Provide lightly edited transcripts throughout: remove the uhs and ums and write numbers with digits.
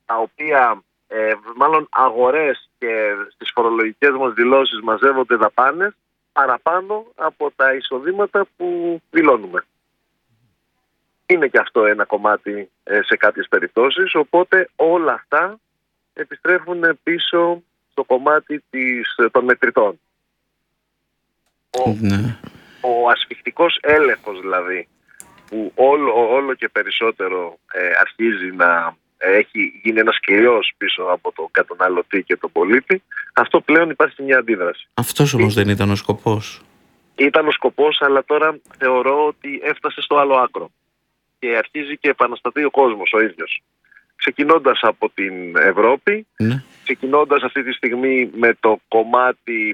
τα οποία μάλλον αγορές και στις φορολογικές μας δηλώσεις μαζεύονται δαπάνες παραπάνω από τα εισοδήματα που δηλώνουμε. Είναι και αυτό ένα κομμάτι σε κάποιες περιπτώσεις, οπότε όλα αυτά επιστρέφουν πίσω στο κομμάτι των μετρητών. Ο ασφιχτικός έλεγχος δηλαδή, που όλο και περισσότερο αρχίζει να έχει γίνει ένας κλειός πίσω από τον καταναλωτή και τον πολίτη, αυτό πλέον υπάρχει μια αντίδραση. Αυτός όμως δεν ήταν ο σκοπός. Ήταν ο σκοπός, αλλά τώρα θεωρώ ότι έφτασε στο άλλο άκρο και αρχίζει και επαναστατεί ο κόσμος ο ίδιος. Ξεκινώντας από την Ευρώπη, ξεκινώντας αυτή τη στιγμή με το κομμάτι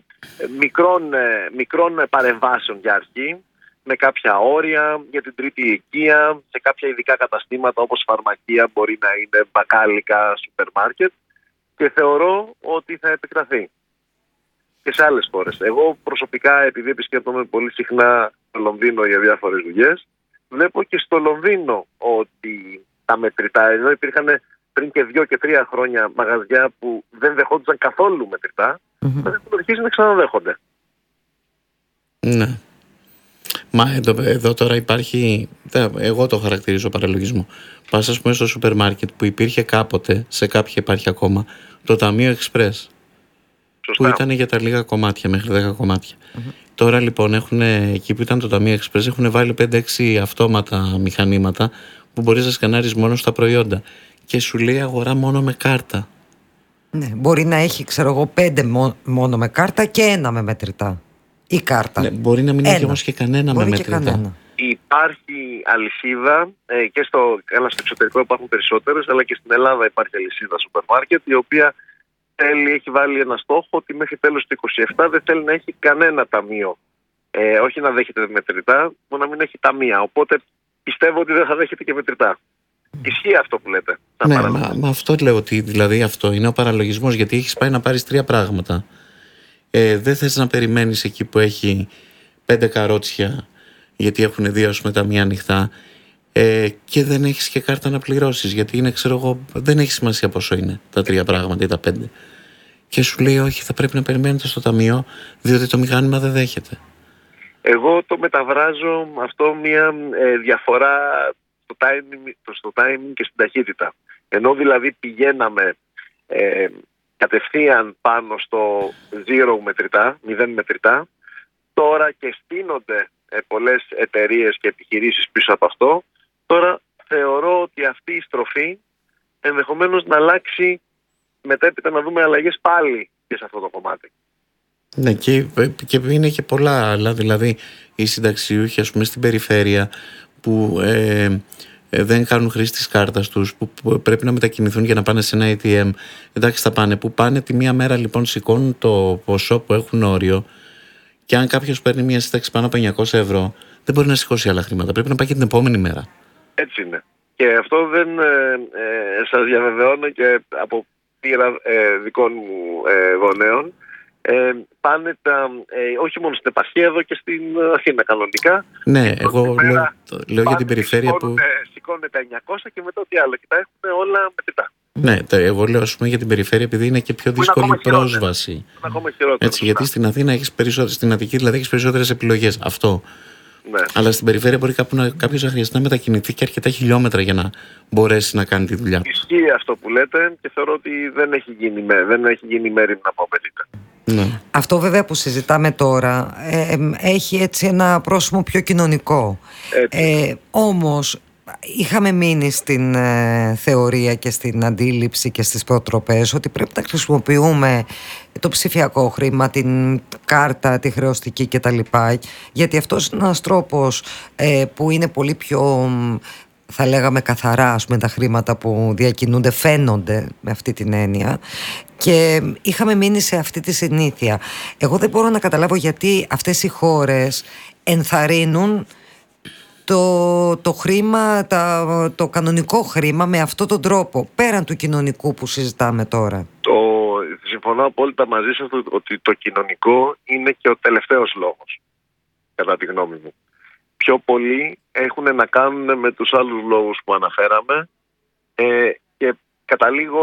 μικρών παρεμβάσεων για αρχή, με κάποια όρια για την τρίτη οικία, σε κάποια ειδικά καταστήματα όπως φαρμακεία, μπορεί να είναι μπακάλικα, σούπερ μάρκετ, και θεωρώ ότι θα επεκταθεί και σε άλλες χώρες. Εγώ προσωπικά, επειδή επισκέπτομαι πολύ συχνά στο Λονδίνο για διάφορες δουλειές, βλέπω και στο Λονδίνο ότι τα μετρητά, ενώ υπήρχαν πριν και 2 και 3 χρόνια μαγαζιά που δεν δεχόντουσαν καθόλου μετρητά, θα έχουν αρχίσει να ξαναδέχονται. Ναι. Μα εδώ τώρα υπάρχει, εγώ το χαρακτηρίζω παραλογισμό. Πας ας πούμε στο σούπερ μάρκετ που υπήρχε κάποτε, σε κάποια υπάρχει ακόμα, το Ταμείο Εξπρές. Σωστά. Που ήταν για τα λίγα κομμάτια, μέχρι 10 κομμάτια. Τώρα λοιπόν εκεί που ήταν το Ταμείο Εξπρές έχουν βάλει 5-6 αυτόματα μηχανήματα που μπορείς να σκανάρεις μόνο στα προϊόντα και σου λέει αγορά μόνο με κάρτα. Ναι, μπορεί να έχει, ξέρω εγώ, 5 μόνο με κάρτα και 1 με μετρητά. Η κάρτα. Ναι, μπορεί να μην έχει όμως και κανένα με μετρητά. Υπάρχει αλυσίδα και στο εξωτερικό υπάρχουν περισσότερες, αλλά και στην Ελλάδα υπάρχει αλυσίδα σούπερ μάρκετ, η οποία έχει βάλει ένα στόχο ότι μέχρι τέλος του 2027 δεν θέλει να έχει κανένα ταμείο. Όχι να δέχεται μετρητά, μόνο να μην έχει ταμεία. Οπότε πιστεύω ότι δεν θα δέχεται και μετρητά. Ισχύει αυτό που λέτε. Ναι, μα αυτό λέω, ότι δηλαδή αυτό είναι ο παραλογισμός, γιατί έχεις πάει να πάρεις 3 πράγματα. Δεν θες να περιμένεις εκεί που έχει 5 καρότσια, γιατί έχουν 2 ας πούμε ταμεία ανοιχτά, και δεν έχεις και κάρτα να πληρώσεις, γιατί είναι, ξέρω εγώ, δεν έχει σημασία πόσο είναι τα 3 πράγματα ή τα 5. Και σου λέει όχι, θα πρέπει να περιμένετε στο ταμείο, διότι το μηχάνημα δεν δέχεται. Εγώ το μεταβράζω αυτό μια διαφορά στο timing και στην ταχύτητα. Ενώ δηλαδή πηγαίναμε κατευθείαν πάνω στο 0 μετρητά, 0 μετρητά, τώρα και στείνονται πολλές εταιρείες και επιχειρήσεις πίσω από αυτό. Τώρα θεωρώ ότι αυτή η στροφή ενδεχομένως να αλλάξει μετέπειτα, να δούμε αλλαγές πάλι και σε αυτό το κομμάτι. Ναι, και είναι και πολλά άλλα, δηλαδή οι συνταξιούχοι ας πούμε στην περιφέρεια που δεν κάνουν χρήση της κάρτας τους, που πρέπει να μετακινηθούν για να πάνε σε ένα ATM. Εντάξει, θα πάνε. Που πάνε τη μία μέρα λοιπόν, σηκώνουν το ποσό που έχουν όριο, και αν κάποιος παίρνει μια σύνταξη πάνω από 900 ευρώ, δεν μπορεί να σηκώσει άλλα χρήματα. Πρέπει να πάει και την επόμενη μέρα. Έτσι είναι. Και αυτό δεν σας διαβεβαιώνω και από πείρα δικών μου γονέων. Πάνε όχι μόνο στην επαρχία, εδώ και στην Αθήνα κανονικά. Ναι, εγώ λέω για την περιφέρεια που σηκώνουν τα 900 και μετά ό,τι άλλο, και τα έχουν όλα μετρητά. Ναι, εγώ λέω ας πούμε για την περιφέρεια, επειδή είναι και πιο δύσκολη πρόσβαση. Έτσι, γιατί στην Αθήνα έχεις περισσότερες, στην Αττική δηλαδή έχεις περισσότερες επιλογές. Αυτό. Ναι. Αλλά στην περιφέρεια μπορεί κάποιος να χρειαστεί να μετακινηθεί και αρκετά χιλιόμετρα για να μπορέσει να κάνει τη δουλειά του. Ισχύει αυτό που λέτε και θεωρώ ότι δεν έχει γίνει μέρη να απομετρείται. Ναι. Αυτό βέβαια που συζητάμε τώρα έχει έτσι ένα πρόσημο πιο κοινωνικό. Όμως είχαμε μείνει στην θεωρία και στην αντίληψη και στις προτροπές ότι πρέπει να χρησιμοποιούμε το ψηφιακό χρήμα, την κάρτα, τη χρεωστική κτλ. Γιατί αυτός είναι ένας τρόπος που είναι πολύ πιο, θα λέγαμε, καθαρά, ας πούμε, τα χρήματα που διακινούνται φαίνονται με αυτή την έννοια, και είχαμε μείνει σε αυτή τη συνήθεια. Εγώ δεν μπορώ να καταλάβω γιατί αυτές οι χώρες ενθαρρύνουν το χρήμα, το κανονικό χρήμα με αυτόν τον τρόπο, πέραν του κοινωνικού που συζητάμε τώρα. Συμφωνώ απόλυτα μαζί σας ότι το κοινωνικό είναι και ο τελευταίος λόγος, κατά τη γνώμη μου. Πιο πολλοί έχουν να κάνουν με τους άλλους λόγους που αναφέραμε, και καταλήγω